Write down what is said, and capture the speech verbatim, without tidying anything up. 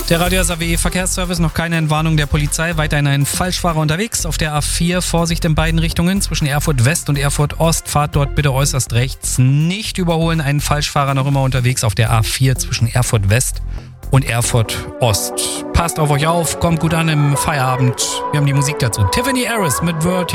Der Radio S A W Verkehrsservice, noch keine Entwarnung der Polizei. Weiterhin ein Falschfahrer unterwegs auf der A vier. Vorsicht in beiden Richtungen zwischen Erfurt West und Erfurt Ost. Fahrt dort bitte äußerst rechts. Nicht überholen. Ein Falschfahrer noch immer unterwegs auf der A vier zwischen Erfurt West und Erfurt Ost. Passt auf euch auf, kommt gut an im Feierabend. Wir haben die Musik dazu. Tiffany Harris mit Word.